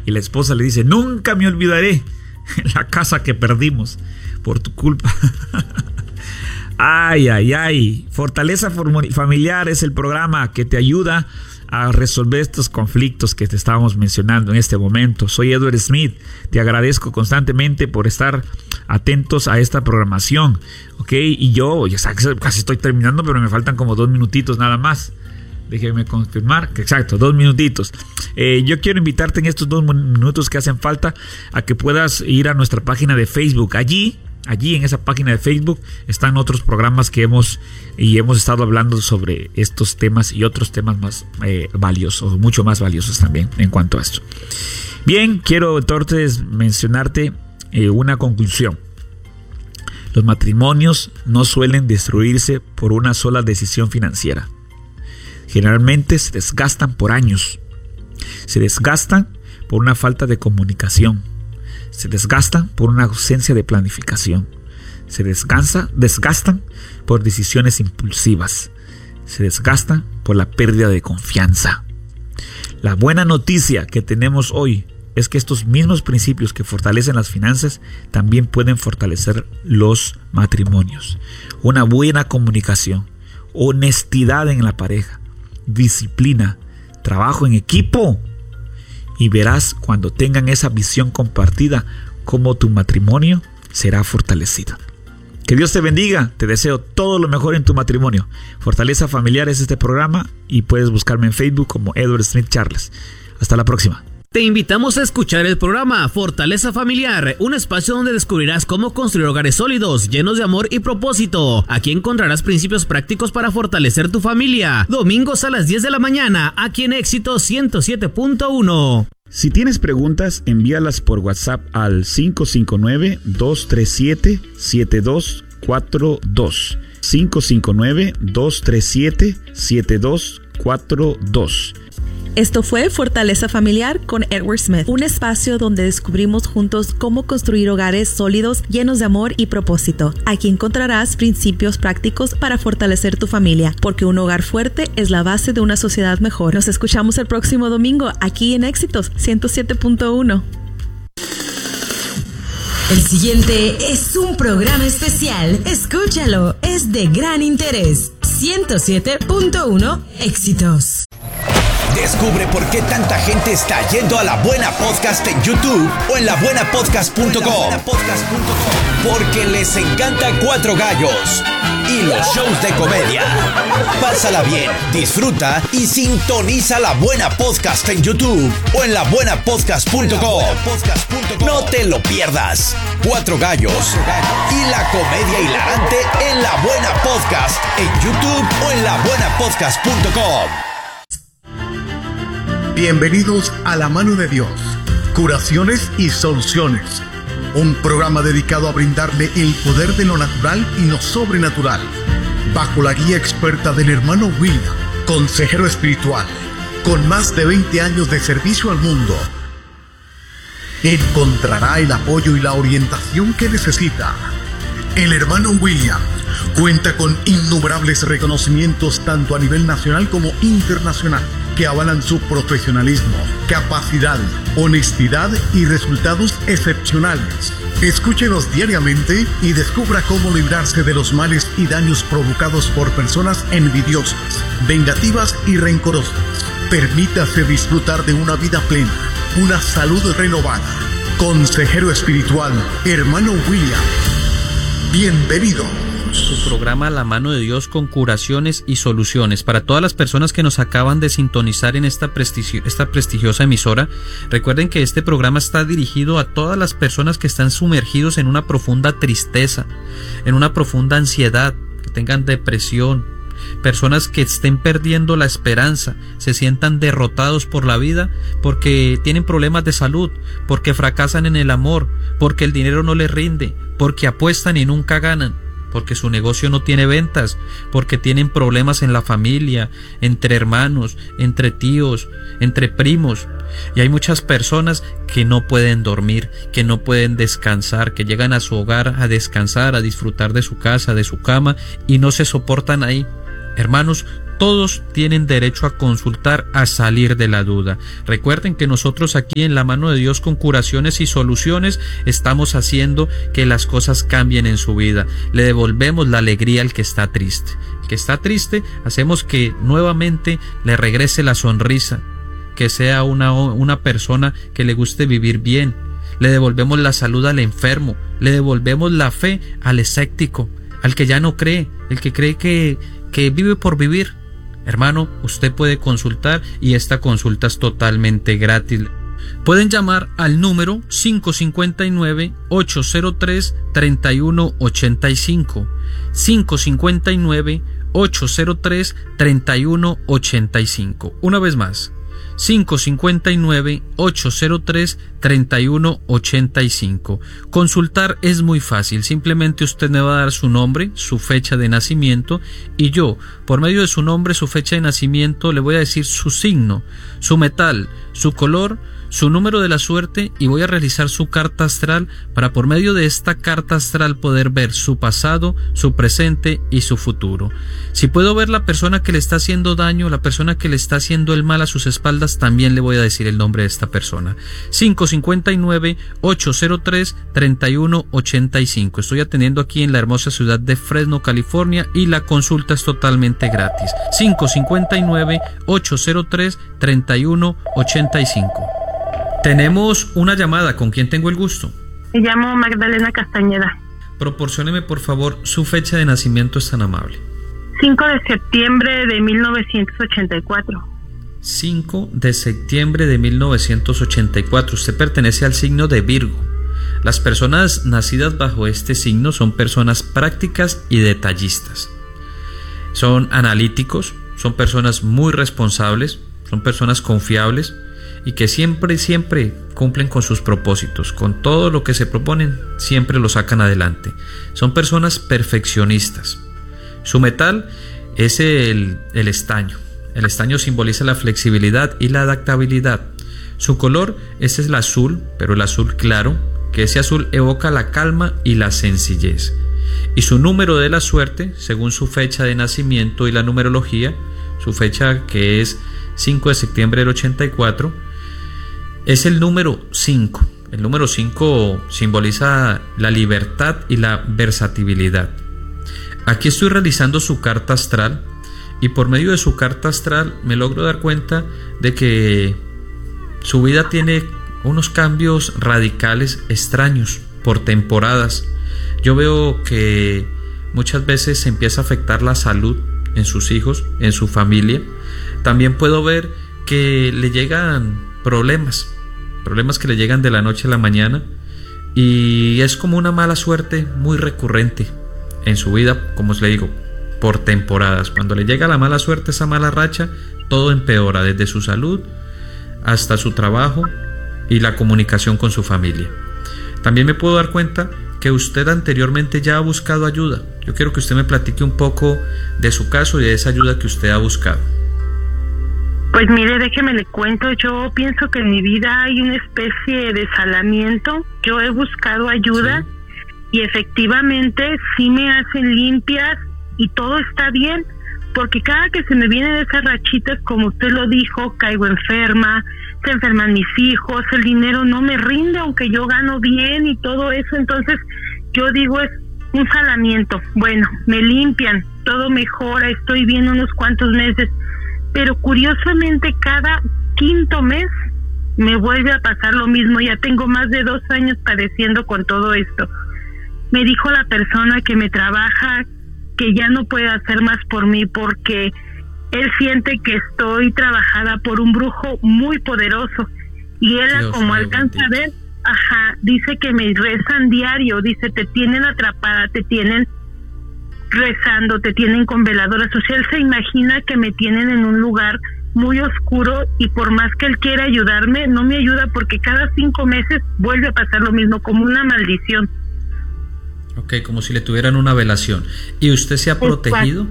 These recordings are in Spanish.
Y la esposa le dice: nunca me olvidaré la casa que perdimos por tu culpa. Ay, ay, ay. Fortaleza Familiar es el programa que te ayuda a resolver estos conflictos que te estábamos mencionando en este momento. Soy Edward Smith. Te agradezco constantemente por estar atentos a esta programación. Ok, y yo ya casi estoy terminando, pero me faltan como 2 minutitos nada más. Déjeme confirmar que exacto, 2 minutitos. Yo quiero invitarte en estos 2 minutos que hacen falta a que puedas ir a nuestra página de Facebook. Allí en esa página de Facebook están otros programas que hemos estado hablando sobre estos temas y otros temas más valiosos, mucho más valiosos también en cuanto a esto. Bien, quiero entonces mencionarte una conclusión. Los matrimonios no suelen destruirse por una sola decisión financiera. Generalmente se desgastan por años. Se desgastan por una falta de comunicación. Se desgastan por una ausencia de planificación. Se desgastan por decisiones impulsivas. Se desgastan por la pérdida de confianza. La buena noticia que tenemos hoy es que estos mismos principios que fortalecen las finanzas también pueden fortalecer los matrimonios. Una buena comunicación, honestidad en la pareja, disciplina, trabajo en equipo. Y verás cuando tengan esa visión compartida cómo tu matrimonio será fortalecido. Que Dios te bendiga. Te deseo todo lo mejor en tu matrimonio. Fortaleza Familiar es este programa y puedes buscarme en Facebook como Edward Smith Charles. Hasta la próxima. Te invitamos a escuchar el programa Fortaleza Familiar, un espacio donde descubrirás cómo construir hogares sólidos, llenos de amor y propósito. Aquí encontrarás principios prácticos para fortalecer tu familia. Domingos a las 10 de la mañana, aquí en Éxito 107.1. Si tienes preguntas, envíalas por WhatsApp al 559-237-7242. 559-237-7242. Esto fue Fortaleza Familiar con Edward Smith, un espacio donde descubrimos juntos cómo construir hogares sólidos, llenos de amor y propósito. Aquí encontrarás principios prácticos para fortalecer tu familia, porque un hogar fuerte es la base de una sociedad mejor. Nos escuchamos el próximo domingo aquí en Éxitos 107.1. El siguiente es un programa especial. Escúchalo, es de gran interés. 107.1 Éxitos. Descubre por qué tanta gente está yendo a La Buena Podcast en YouTube o en labuenapodcast.com. Porque les encanta Cuatro Gallos y los shows de comedia. Pásala bien, disfruta y sintoniza La Buena Podcast en YouTube o en labuenapodcast.com. No te lo pierdas. Cuatro Gallos y la comedia hilarante en La Buena Podcast en YouTube o en labuenapodcast.com. Bienvenidos a La Mano de Dios, curaciones y soluciones. Un programa dedicado a brindarle el poder de lo natural y lo sobrenatural. Bajo la guía experta del hermano William, consejero espiritual, con más de 20 años de servicio al mundo. Encontrará el apoyo y la orientación que necesita. El hermano William cuenta con innumerables reconocimientos tanto a nivel nacional como internacional, que avalan su profesionalismo, capacidad, honestidad y resultados excepcionales. Escúchenos diariamente y descubra cómo librarse de los males y daños provocados por personas envidiosas, vengativas y rencorosas. Permítase disfrutar de una vida plena, una salud renovada. Consejero espiritual, hermano William. Bienvenido. Su programa La Mano de Dios con curaciones y soluciones. Para todas las personas que nos acaban de sintonizar en esta prestigiosa emisora, recuerden que este programa está dirigido a todas las personas que están sumergidos en una profunda tristeza, en una profunda ansiedad, que tengan depresión, personas que estén perdiendo la esperanza, se sientan derrotados por la vida porque tienen problemas de salud, porque fracasan en el amor, porque el dinero no les rinde, porque apuestan y nunca ganan, porque su negocio no tiene ventas, porque tienen problemas en la familia, entre hermanos, entre tíos, entre primos. Y hay muchas personas que no pueden dormir, que no pueden descansar, que llegan a su hogar a descansar, a disfrutar de su casa, de su cama, y no se soportan ahí. Hermanos, Todos tienen derecho a consultar, a salir de la duda. Recuerden que nosotros aquí en La Mano de Dios con Curaciones y Soluciones estamos haciendo que las cosas cambien en su vida. Le devolvemos la alegría al que está triste. El que está triste, hacemos que nuevamente le regrese la sonrisa, que sea una persona que le guste vivir bien. Le devolvemos la salud al enfermo, le devolvemos la fe al escéptico, al que ya no cree, el que cree que vive por vivir. Hermano, usted puede consultar y esta consulta es totalmente gratis. Pueden llamar al número 559-803-3185. 559-803-3185. Una vez más. 559-803-3185. Consultar es muy fácil, simplemente usted me va a dar su nombre, su fecha de nacimiento y yo, por medio de su nombre, su fecha de nacimiento, le voy a decir su signo, su metal, su color, su número de la suerte y voy a realizar su carta astral para por medio de esta carta astral poder ver su pasado, su presente y su futuro. Si puedo ver la persona que le está haciendo daño, la persona que le está haciendo el mal a sus espaldas, también le voy a decir el nombre de esta persona. 559-803-3185. Estoy atendiendo aquí en la hermosa ciudad de Fresno, California y la consulta es totalmente gratis. 559-803-3185. Tenemos una llamada. ¿Con quién tengo el gusto? Me llamo Magdalena Castañeda. Proporcióneme por favor su fecha de nacimiento, es tan amable. 5 de septiembre de 1984. 5 de septiembre de 1984. Usted pertenece al signo de Virgo. Las personas nacidas bajo este signo son personas prácticas y detallistas. Son analíticos, son personas muy responsables, son personas confiables y que siempre cumplen con sus propósitos, con todo lo que se proponen, siempre lo sacan adelante. Son personas perfeccionistas. Su metal es el estaño. El estaño simboliza la flexibilidad y la adaptabilidad. Su color es el azul, pero el azul claro, que ese azul evoca la calma y la sencillez. Y su número de la suerte, según su fecha de nacimiento y la numerología, su fecha que es 5 de septiembre del 84, es el número 5. El número 5 simboliza la libertad y la versatilidad. Aquí estoy realizando su carta astral y por medio de su carta astral me logro dar cuenta de que su vida tiene unos cambios radicales extraños por temporadas. Yo veo que muchas veces se empieza a afectar la salud en sus hijos, en su familia. También puedo ver que le llegan problemas que le llegan de la noche a la mañana y es como una mala suerte muy recurrente en su vida, como os le digo, por temporadas. Cuando le llega la mala suerte, esa mala racha, todo empeora, desde su salud hasta su trabajo y la comunicación con su familia. También me puedo dar cuenta que usted anteriormente ya ha buscado ayuda. Yo quiero que usted me platique un poco de su caso y de esa ayuda que usted ha buscado. Pues mire, déjeme le cuento, yo pienso que en mi vida hay una especie de salamiento. Yo he buscado ayuda y efectivamente sí me hacen limpias y todo está bien, porque cada que se me vienen esas rachitas, como usted lo dijo, caigo enferma, se enferman mis hijos, el dinero no me rinde aunque yo gano bien y todo eso. Entonces yo digo, es un salamiento. Bueno, me limpian, todo mejora, estoy bien unos cuantos meses, pero curiosamente cada quinto mes me vuelve a pasar lo mismo. Ya tengo más de 2 años padeciendo con todo esto. Me dijo la persona que me trabaja que ya no puede hacer más por mí porque él siente que estoy trabajada por un brujo muy poderoso y él, Dios, como alcanza a ver, dice que me rezan diario, dice, te tienen atrapada, te tienen rezando, te tienen con veladoras. O sea, él se imagina que me tienen en un lugar muy oscuro y por más que él quiera ayudarme, no me ayuda porque cada 5 meses vuelve a pasar lo mismo, como una maldición. Ok, como si le tuvieran una velación. ¿Y usted se ha protegido?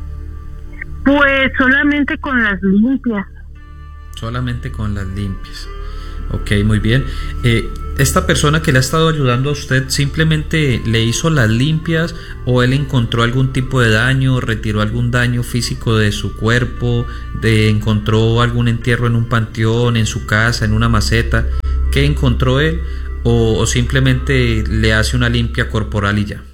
Pues solamente con las limpias. Solamente con las limpias. Ok, muy bien. ¿Esta persona que le ha estado ayudando a usted simplemente le hizo las limpias o él encontró algún tipo de daño, retiró algún daño físico de su cuerpo, encontró algún entierro en un panteón, en su casa, en una maceta? ¿Qué encontró él? ¿O simplemente le hace una limpia corporal y ya?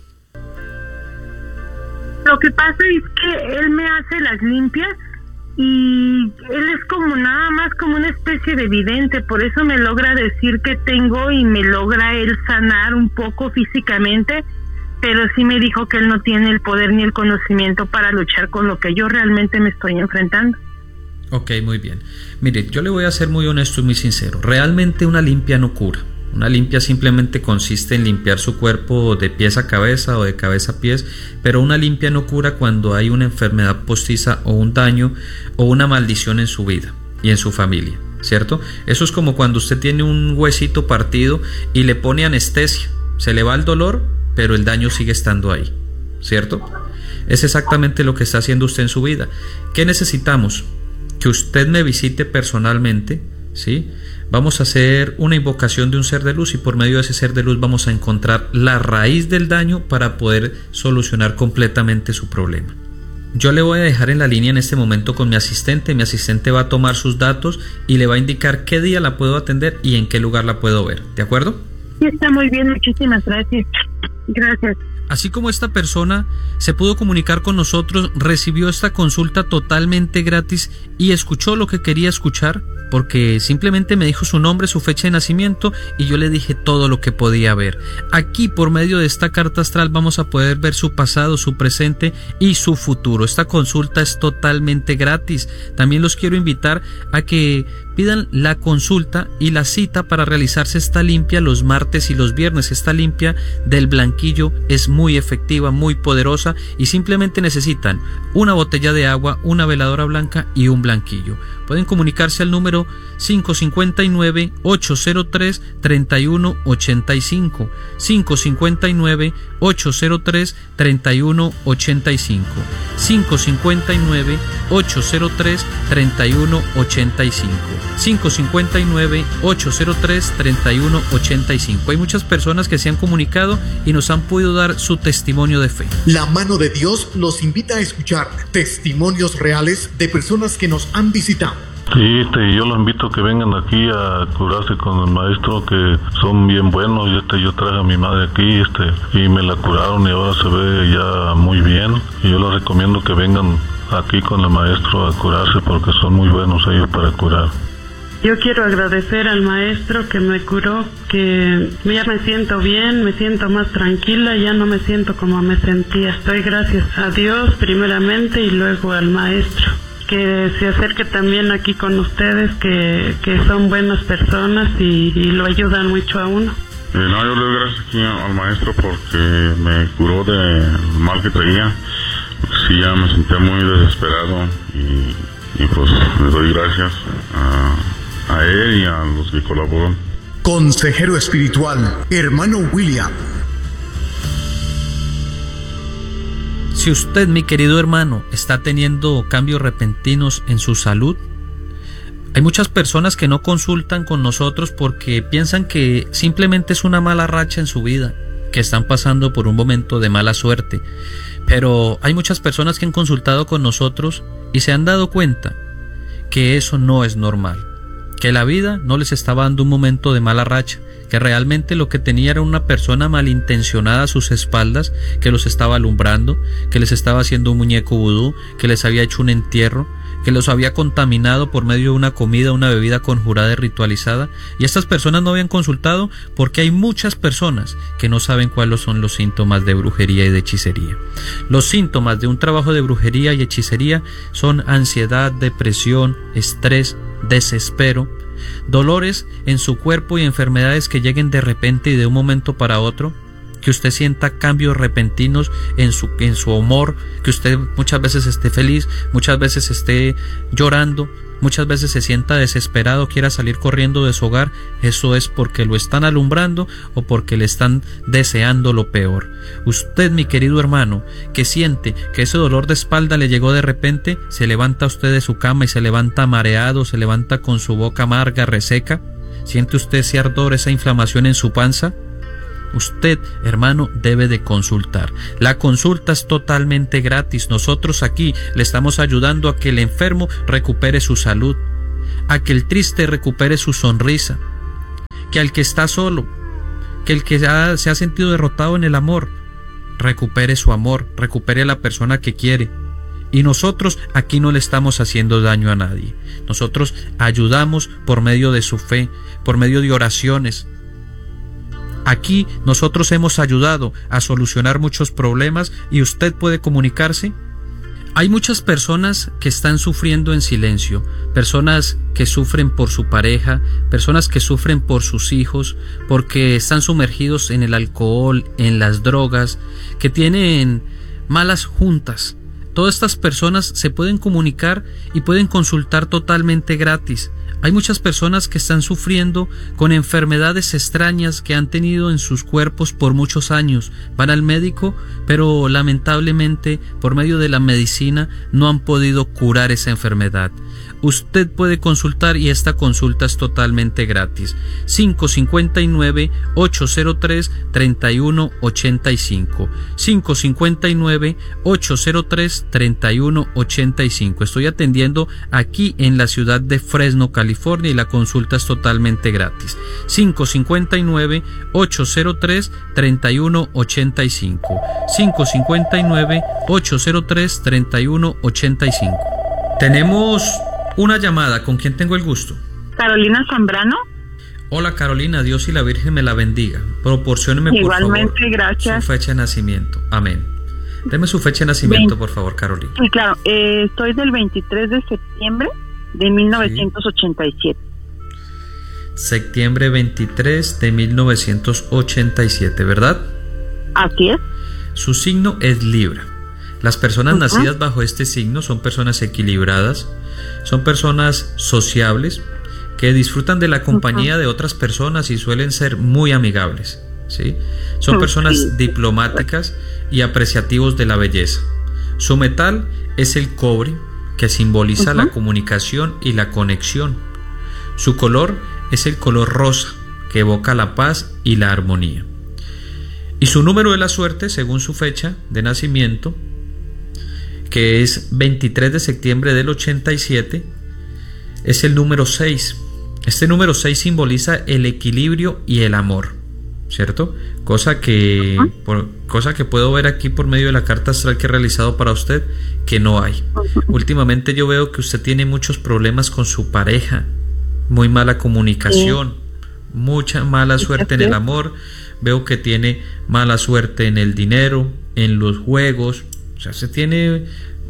Lo que pasa es que él me hace las limpias y él es como nada más como una especie de vidente, por eso me logra decir que tengo y me logra él sanar un poco físicamente, pero sí me dijo que él no tiene el poder ni el conocimiento para luchar con lo que yo realmente me estoy enfrentando. Ok, muy bien. Mire, yo le voy a ser muy honesto y muy sincero. Realmente una limpia no cura. Una limpia simplemente consiste en limpiar su cuerpo de pies a cabeza o de cabeza a pies, pero una limpia no cura cuando hay una enfermedad postiza o un daño o una maldición en su vida y en su familia, ¿cierto? Eso es como cuando usted tiene un huesito partido y le pone anestesia. Se le va el dolor, pero el daño sigue estando ahí, ¿cierto? Es exactamente lo que está haciendo usted en su vida. ¿Qué necesitamos? Que usted me visite personalmente, ¿sí? Vamos a hacer una invocación de un ser de luz y por medio de ese ser de luz vamos a encontrar la raíz del daño para poder solucionar completamente su problema. Yo le voy a dejar en la línea en este momento con mi asistente va a tomar sus datos y le va a indicar qué día la puedo atender y en qué lugar la puedo ver, ¿de acuerdo? Sí, está muy bien, muchísimas gracias. Gracias. Así como esta persona se pudo comunicar con nosotros, recibió esta consulta totalmente gratis y escuchó lo que quería escuchar, porque simplemente me dijo su nombre, su fecha de nacimiento y yo le dije todo lo que podía ver. Aquí por medio de esta carta astral vamos a poder ver su pasado, su presente y su futuro. Esta consulta es totalmente gratis. También los quiero invitar a que pidan la consulta y la cita para realizarse esta limpia los martes y los viernes. Esta limpia del blanquillo es muy efectiva, muy poderosa y simplemente necesitan una botella de agua, una veladora blanca y un blanquillo. Pueden comunicarse al número 559-803-3185, 559-803-3185, 559-803-3185, 559-803-3185. Hay muchas personas que se han comunicado y nos han podido dar su testimonio de fe. La mano de Dios los invita a escuchar testimonios reales de personas que nos han visitado. Sí, yo los invito a que vengan aquí a curarse con el maestro, que son bien buenos. Yo traje a mi madre aquí y me la curaron y ahora se ve ya muy bien. Y yo les recomiendo que vengan aquí con el maestro a curarse porque son muy buenos ellos para curar. Yo quiero agradecer al maestro que me curó, que ya me siento bien, me siento más tranquila, ya no me siento como me sentía. Doy gracias a Dios primeramente y luego al maestro. Que se acerque también aquí con ustedes, que son buenas personas y lo ayudan mucho a uno. Yo le doy gracias aquí al maestro porque me curó del mal que traía. Sí, ya me sentía muy desesperado y pues le doy gracias a él y a los que colaboran. Consejero espiritual, hermano William. Si usted, mi querido hermano, está teniendo cambios repentinos en su salud, hay muchas personas que no consultan con nosotros porque piensan que simplemente es una mala racha en su vida, que están pasando por un momento de mala suerte. Pero hay muchas personas que han consultado con nosotros y se han dado cuenta que eso no es normal, que la vida no les estaba dando un momento de mala racha, que realmente lo que tenía era una persona malintencionada a sus espaldas, que los estaba alumbrando, que les estaba haciendo un muñeco vudú, que les había hecho un entierro, que los había contaminado por medio de una comida, una bebida conjurada y ritualizada. Y estas personas no habían consultado porque hay muchas personas que no saben cuáles son los síntomas de brujería y de hechicería. Los síntomas de un trabajo de brujería y hechicería son ansiedad, depresión, estrés, desespero, dolores en su cuerpo y enfermedades que lleguen de repente y de un momento para otro, que usted sienta cambios repentinos en su humor, que usted muchas veces esté feliz, muchas veces esté llorando, muchas veces se sienta desesperado, quiera salir corriendo de su hogar. Eso es porque lo están alumbrando o porque le están deseando lo peor. Usted, mi querido hermano, que siente que ese dolor de espalda le llegó de repente, se levanta usted de su cama y se levanta mareado, se levanta con su boca amarga, reseca, ¿Siente usted ese ardor, esa inflamación en su panza? Usted, hermano, debe de consultar. La consulta es totalmente gratis. Nosotros aquí le estamos ayudando a que el enfermo recupere su salud, a que el triste recupere su sonrisa, que al que está solo, que el que se ha sentido derrotado en el amor, recupere su amor, recupere a la persona que quiere. Y nosotros aquí no le estamos haciendo daño a nadie. Nosotros ayudamos por medio de su fe, por medio de oraciones. Aquí nosotros hemos ayudado a solucionar muchos problemas y usted puede comunicarse. Hay muchas personas que están sufriendo en silencio, personas que sufren por su pareja, personas que sufren por sus hijos, porque están sumergidos en el alcohol, en las drogas, que tienen malas juntas. Todas estas personas se pueden comunicar y pueden consultar totalmente gratis. Hay muchas personas que están sufriendo con enfermedades extrañas que han tenido en sus cuerpos por muchos años. Van al médico, pero lamentablemente por medio de la medicina no han podido curar esa enfermedad. Usted puede consultar y esta consulta es totalmente gratis. 559-803-3185. 559-803-3185. Estoy atendiendo aquí en la ciudad de Fresno, California, y la consulta es totalmente gratis. 559-803-3185. 559-803-3185. Tenemos una llamada. ¿Con quién tengo el gusto? Carolina Zambrano. Hola Carolina, Dios y la Virgen me la bendiga. Proporcióneme Igualmente, por favor, gracias. su fecha de nacimiento. Amén. Deme su fecha de nacimiento, por favor, Carolina. Sí, claro. Soy del 23 de septiembre de 1987. Septiembre 23 de 1987, ¿verdad? Así es. Su signo es Libra. Las personas nacidas bajo este signo son personas equilibradas, son personas sociables, que disfrutan de la compañía de otras personas y suelen ser muy amigables, ¿sí? Son personas diplomáticas y apreciativos de la belleza. Su metal es el cobre, que simboliza la comunicación y la conexión. Su color es el color rosa, que evoca la paz y la armonía. Y su número de la suerte, según su fecha de nacimiento, que es 23 de septiembre del 87, es el número 6. Este número 6 simboliza el equilibrio y el amor, ¿cierto? Cosa que puedo ver aquí por medio de la carta astral que he realizado para usted, que no hay. Últimamente yo veo que usted tiene muchos problemas con su pareja, muy mala comunicación, mucha mala suerte en el amor. Veo que tiene mala suerte en el dinero, en los juegos. O sea, se tiene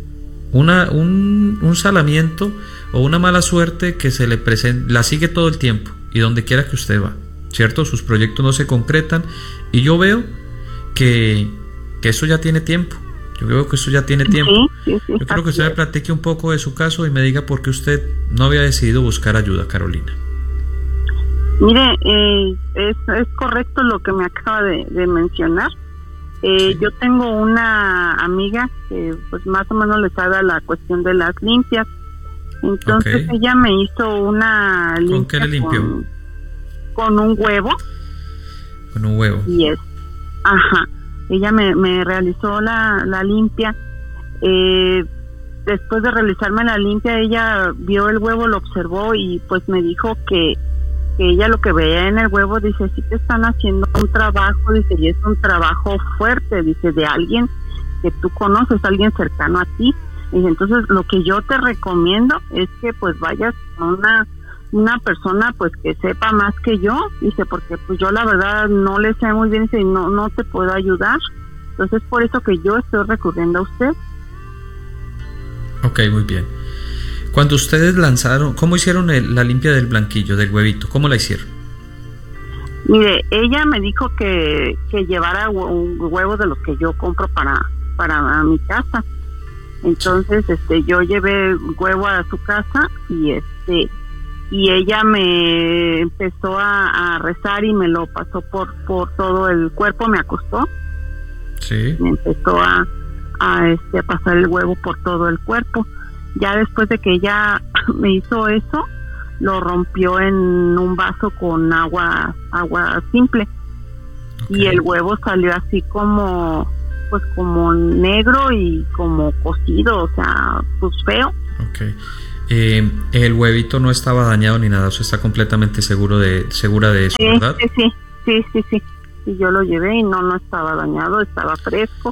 un salamiento o una mala suerte que se le presenta, la sigue todo el tiempo y donde quiera que usted va, ¿cierto? Sus proyectos no se concretan y yo veo que eso ya tiene tiempo. Yo veo que eso ya tiene tiempo. Yo quiero que usted me platique un poco de su caso y me diga por qué usted no había decidido buscar ayuda, Carolina. Mire, es correcto lo que me acaba de mencionar. Yo tengo una amiga que pues más o menos le sabe a la cuestión de las limpias. Entonces ella me hizo una limpia. ¿Con qué le limpió? Con un huevo. Con un huevo. Y ella me realizó la limpia. Después de realizarme la limpia, ella vio el huevo, lo observó y pues me dijo que ella lo que veía en el huevo, dice, sí te están haciendo un trabajo, dice, y es un trabajo fuerte, dice, de alguien que tú conoces, alguien cercano a ti. Dice, entonces lo que yo te recomiendo es que pues vayas con una persona pues que sepa más que yo, dice, porque pues yo la verdad no le sé muy bien, dice, y no te puedo ayudar. Entonces por eso que yo estoy recurriendo a usted. Ok, muy bien. Cuando ustedes lanzaron, ¿cómo hicieron la limpia del blanquillo, del huevito? ¿Cómo la hicieron? Mire, ella me dijo que llevara un huevo de los que yo compro para mi casa. Entonces, yo llevé huevo a su casa y ella me empezó a rezar y me lo pasó por todo el cuerpo, me acostó. Sí. Me empezó a pasar el huevo por todo el cuerpo. Ya después de que ella me hizo eso, lo rompió en un vaso con agua simple. Okay. Y el huevo salió así como negro y como cocido, o sea, pues feo. Okay. El huevito no estaba dañado ni nada, usted está completamente segura de eso, ¿verdad? Sí, y yo lo llevé y no estaba dañado, estaba fresco.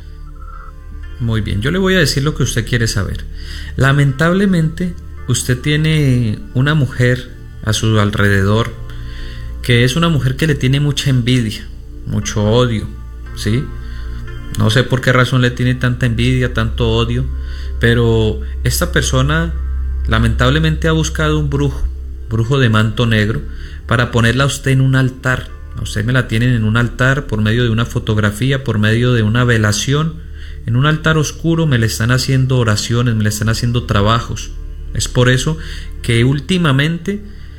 Muy bien, yo le voy a decir lo que usted quiere saber. Lamentablemente, usted tiene una mujer a su alrededor que es una mujer que le tiene mucha envidia, mucho odio, ¿sí? No sé por qué razón le tiene tanta envidia, tanto odio, pero esta persona lamentablemente ha buscado un brujo de manto negro, para ponerla a usted en un altar. A usted me la tienen en un altar por medio de una fotografía, por medio de una velación. En un altar oscuro me le están haciendo oraciones, me le están haciendo trabajos. Es por eso que últimamente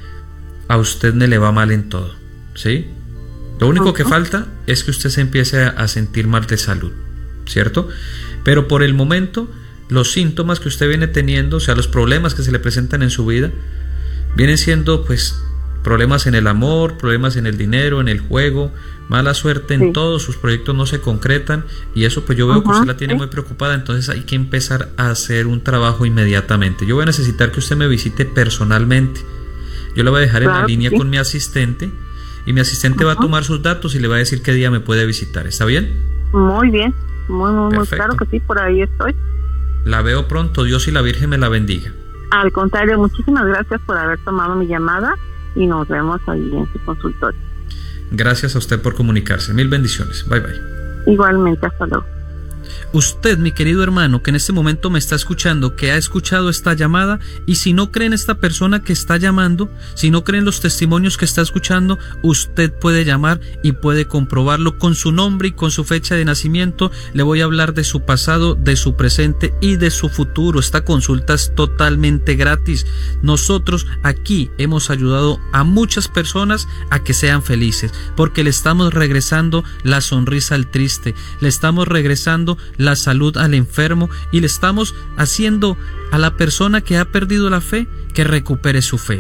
a usted me le va mal en todo, ¿sí? Lo único que falta es que usted se empiece a sentir mal de salud, ¿cierto? Pero por el momento, los síntomas que usted viene teniendo, o sea, los problemas que se le presentan en su vida, vienen siendo pues problemas en el amor, problemas en el dinero, en el juego, mala suerte en todos sus proyectos no se concretan, y eso pues yo veo que usted la tiene muy preocupada. Entonces hay que empezar a hacer un trabajo inmediatamente. Yo voy a necesitar que usted me visite personalmente. Yo le voy a dejar en la línea con mi asistente, y mi asistente va a tomar sus datos y le va a decir qué día me puede visitar. ¿Está bien? Muy bien, muy claro que sí, por ahí estoy. La veo pronto, Dios y la Virgen me la bendiga. Al contrario, muchísimas gracias por haber tomado mi llamada y nos vemos ahí en su consultorio. Gracias a usted por comunicarse. Mil bendiciones. Bye bye. Igualmente, hasta luego. Usted, mi querido hermano, que en este momento me está escuchando, que ha escuchado esta llamada, y si no cree en esta persona que está llamando, si no cree en los testimonios que está escuchando, usted puede llamar y puede comprobarlo con su nombre y con su fecha de nacimiento. Le voy a hablar de su pasado, de su presente y de su futuro. Esta consulta es totalmente gratis. Nosotros aquí hemos ayudado a muchas personas a que sean felices, porque le estamos regresando la sonrisa al triste, le estamos regresando la salud al enfermo, y le estamos haciendo a la persona que ha perdido la fe que recupere su fe.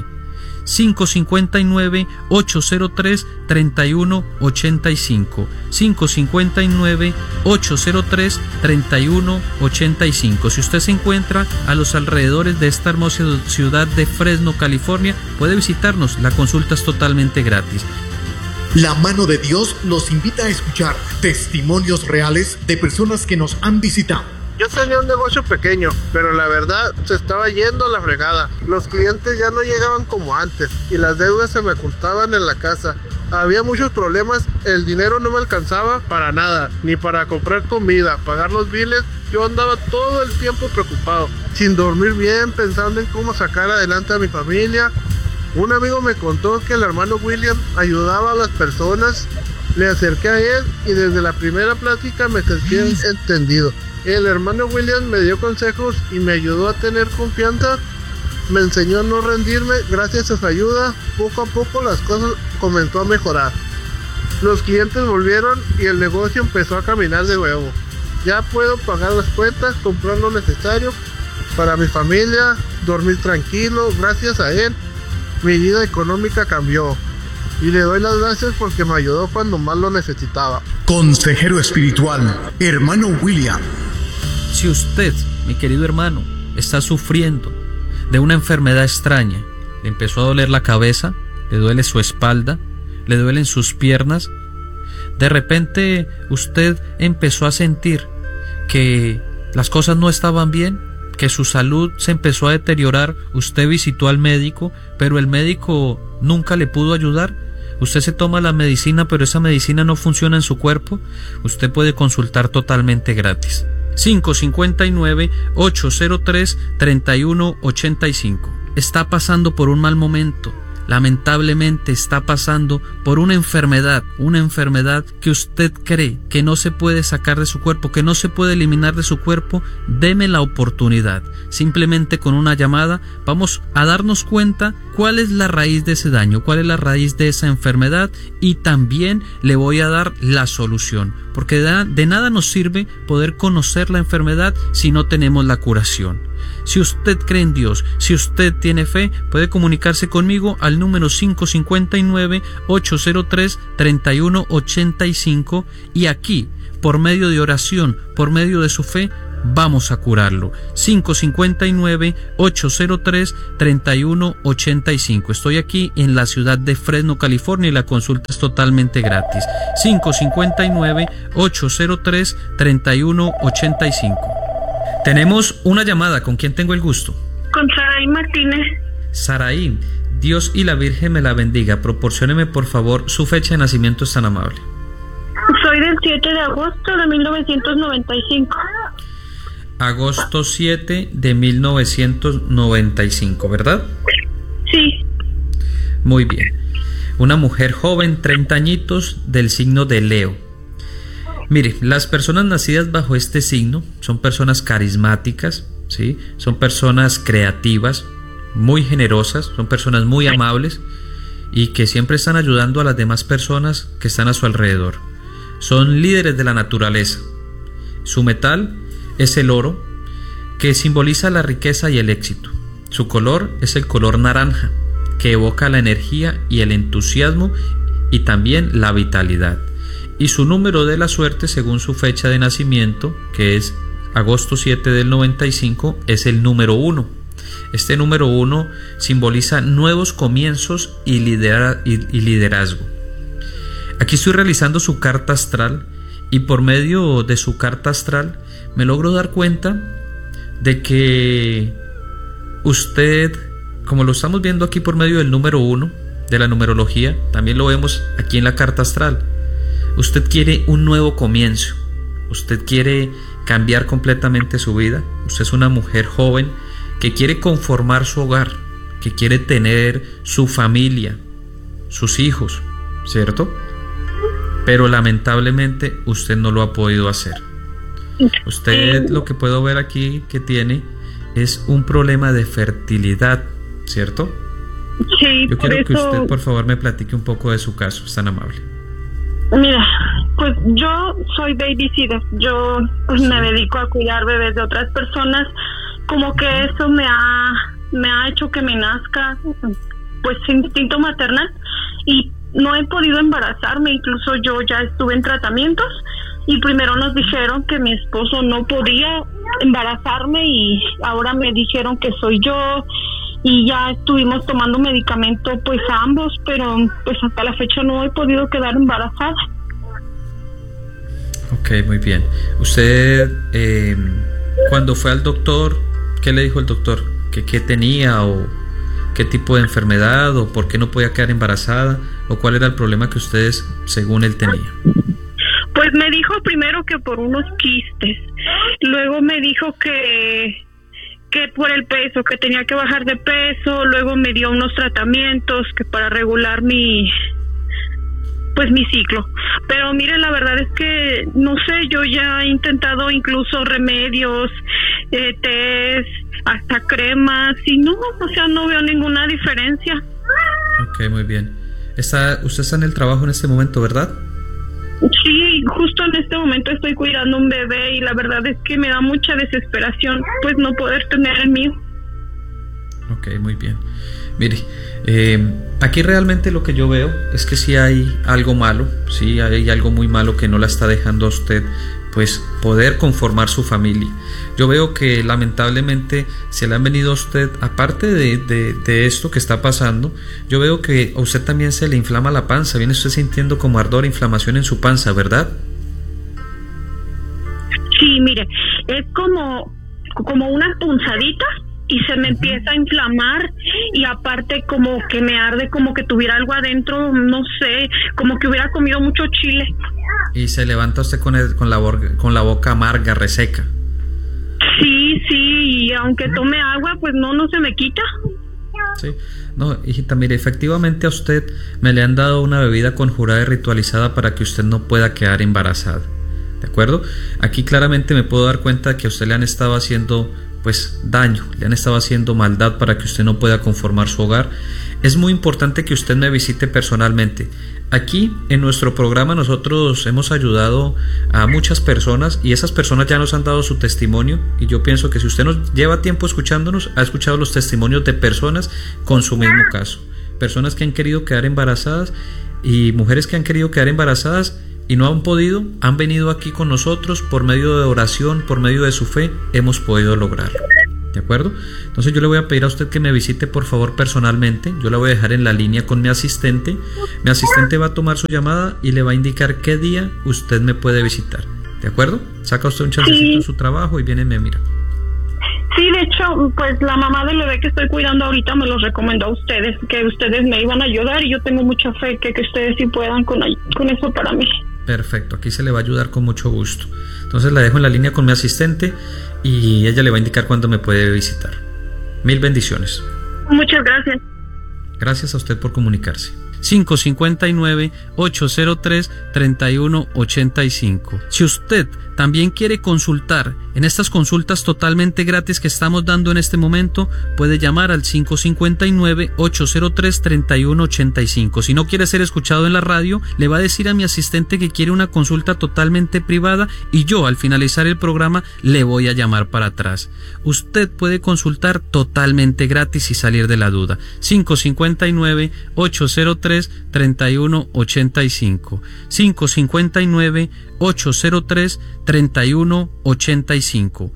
559-803-3185 559-803-3185. Si usted se encuentra a los alrededores de esta hermosa ciudad de Fresno, California, puede visitarnos. La consulta es totalmente gratis. La mano de Dios nos invita a escuchar testimonios reales de personas que nos han visitado. Yo tenía un negocio pequeño, pero la verdad se estaba yendo a la fregada. Los clientes ya no llegaban como antes y las deudas se me ocultaban en la casa. Había muchos problemas, el dinero no me alcanzaba para nada, ni para comprar comida, pagar los biles. Yo andaba todo el tiempo preocupado, sin dormir bien, pensando en cómo sacar adelante a mi familia. Un amigo me contó que el hermano William ayudaba a las personas. Le acerqué a él y desde la primera plática me sentí entendido. El hermano William me dio consejos y me ayudó a tener confianza. Me enseñó a no rendirme. Gracias a su ayuda, poco a poco las cosas comenzó a mejorar. Los clientes volvieron y el negocio empezó a caminar de nuevo. Ya puedo pagar las cuentas, comprar lo necesario para mi familia, dormir tranquilo. Gracias a él, mi vida económica cambió y le doy las gracias porque me ayudó cuando más lo necesitaba. Consejero espiritual, hermano William. Si usted, mi querido hermano, está sufriendo de una enfermedad extraña, le empezó a doler la cabeza, le duele su espalda, le duelen sus piernas, de repente usted empezó a sentir que las cosas no estaban bien, que su salud se empezó a deteriorar, usted visitó al médico, pero el médico nunca le pudo ayudar. Usted se toma la medicina, pero esa medicina no funciona en su cuerpo. Usted puede consultar totalmente gratis. 559-803-3185. Está pasando por un mal momento. Lamentablemente está pasando por una enfermedad que usted cree que no se puede sacar de su cuerpo, que no se puede eliminar de su cuerpo. Deme la oportunidad. Simplemente con una llamada vamos a darnos cuenta cuál es la raíz de ese daño, cuál es la raíz de esa enfermedad, y también le voy a dar la solución, porque de nada nos sirve poder conocer la enfermedad si no tenemos la curación. Si usted cree en Dios, si usted tiene fe, puede comunicarse conmigo al número 559-803-3185 y aquí, por medio de oración, por medio de su fe, vamos a curarlo. 559-803-3185. Estoy aquí en la ciudad de Fresno, California, y la consulta es totalmente gratis. 559-803-3185. Tenemos una llamada. ¿Con quién tengo el gusto? Con Saraí Martínez. Saraí, Dios y la Virgen me la bendiga. Proporcióneme por favor su fecha de nacimiento, es tan amable. Soy del 7 de agosto de 1995. Agosto 7 de 1995, ¿verdad? Sí. Muy bien. Una mujer joven, 30 añitos, del signo de Leo. Mire, las personas nacidas bajo este signo son personas carismáticas, ¿sí? Son personas creativas, muy generosas, son personas muy amables y que siempre están ayudando a las demás personas que están a su alrededor. Son líderes de la naturaleza. Su metal es el oro, que simboliza la riqueza y el éxito. Su color es el color naranja, que evoca la energía y el entusiasmo y también la vitalidad. Y su número de la suerte, según su fecha de nacimiento, que es agosto 7 del 95, es el número 1. Este número 1 simboliza nuevos comienzos y liderazgo. Aquí estoy realizando su carta astral y por medio de su carta astral me logro dar cuenta de que usted, como lo estamos viendo aquí por medio del número 1 de la numerología, también lo vemos aquí en la carta astral. Usted quiere un nuevo comienzo, usted quiere cambiar completamente su vida. Usted es una mujer joven que quiere conformar su hogar, que quiere tener su familia, sus hijos, ¿cierto? Pero lamentablemente usted no lo ha podido hacer. Usted, lo que puedo ver aquí que tiene es un problema de fertilidad, ¿cierto? Sí. Yo quiero que usted por favor me platique un poco de su caso, es tan amable. Mira, pues yo soy babysitter. Yo pues me dedico a cuidar bebés de otras personas. Como que eso me ha hecho que me nazca pues instinto maternal y no he podido embarazarme. Incluso yo ya estuve en tratamientos y primero nos dijeron que mi esposo no podía embarazarme y ahora me dijeron que soy yo y ya estuvimos tomando medicamento pues a ambos, pero pues hasta la fecha no he podido quedar embarazada. Ok, muy bien. Usted cuando fue al doctor, ¿qué le dijo el doctor? ¿Qué tenía o qué tipo de enfermedad o por qué no podía quedar embarazada o cuál era el problema que ustedes según él tenía? Pues me dijo primero que por unos quistes, luego me dijo que por el peso, que tenía que bajar de peso, luego me dio unos tratamientos que para regular mi ciclo. Pero mire, la verdad es que no sé, yo ya he intentado incluso remedios, test, hasta cremas y no veo ninguna diferencia. Ok, muy bien. Usted está en el trabajo en este momento, ¿verdad? Sí, justo en este momento estoy cuidando un bebé y la verdad es que me da mucha desesperación pues no poder tener el mío. Ok, muy bien. Mire, aquí realmente lo que yo veo es que sí hay algo malo, sí hay algo muy malo que no la está dejando a usted pues poder conformar su familia. Yo veo que lamentablemente se le han venido a usted, aparte de esto que está pasando, yo veo que a usted también se le inflama la panza, viene usted sintiendo como ardor e inflamación en su panza, ¿verdad? Sí, mire, es como unas punzaditas y se me empieza a inflamar y aparte como que me arde, como que tuviera algo adentro, no sé, como que hubiera comido mucho chile. Y se levanta usted con la boca amarga, reseca. Sí, y aunque tome agua, pues no se me quita. Sí, no, hijita, mire, efectivamente a usted me le han dado una bebida conjurada y ritualizada para que usted no pueda quedar embarazada, ¿de acuerdo? Aquí claramente me puedo dar cuenta que a usted le han estado haciendo pues daño, le han estado haciendo maldad para que usted no pueda conformar su hogar, es muy importante que usted me visite personalmente. Aquí en nuestro programa nosotros hemos ayudado a muchas personas y esas personas ya nos han dado su testimonio, y yo pienso que si usted nos lleva tiempo escuchándonos, ha escuchado los testimonios de personas con su mismo caso, personas que han querido quedar embarazadas y mujeres que han querido quedar embarazadas y no han podido, han venido aquí con nosotros por medio de oración, por medio de su fe, hemos podido lograrlo. ¿De acuerdo? Entonces yo le voy a pedir a usted que me visite por favor personalmente. Yo la voy a dejar en la línea con mi asistente. Mi asistente va a tomar su llamada y le va a indicar qué día usted me puede visitar. ¿De acuerdo? Saca usted un chancecito de su trabajo y viene y me mira. Sí, de hecho, pues la mamá del bebé que estoy cuidando ahorita me los recomendó a ustedes, que ustedes me iban a ayudar, y yo tengo mucha fe que ustedes sí puedan con eso para mí. Perfecto, aquí se le va a ayudar con mucho gusto. Entonces la dejo en la línea con mi asistente y ella le va a indicar cuándo me puede visitar. Mil bendiciones. Muchas gracias. Gracias a usted por comunicarse. 559-803-3185. Si usted también quiere consultar en estas consultas totalmente gratis que estamos dando en este momento, puede llamar al 559-803-3185. Si no quiere ser escuchado en la radio, le va a decir a mi asistente que quiere una consulta totalmente privada y yo al finalizar el programa le voy a llamar para atrás. Usted puede consultar totalmente gratis y salir de la duda. 559-803-3185. 559-803-3185.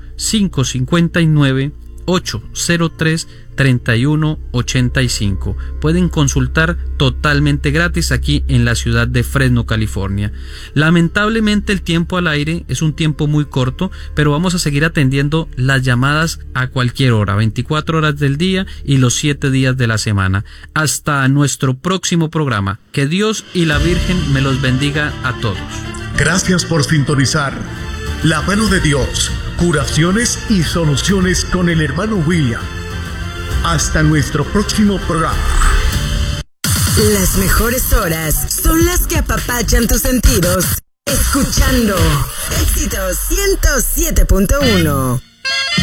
559-803-3185. Pueden consultar totalmente gratis aquí en la ciudad de Fresno, California. Lamentablemente el tiempo al aire es un tiempo muy corto, pero vamos a seguir atendiendo las llamadas a cualquier hora, 24 horas del día y los 7 días de la semana. Hasta nuestro próximo programa. Que Dios y la Virgen me los bendiga a todos. Gracias por sintonizar La Mano de Dios, curaciones y soluciones con el hermano William. Hasta nuestro próximo programa. Las mejores horas son las que apapachan tus sentidos. Escuchando Éxitos 107.1.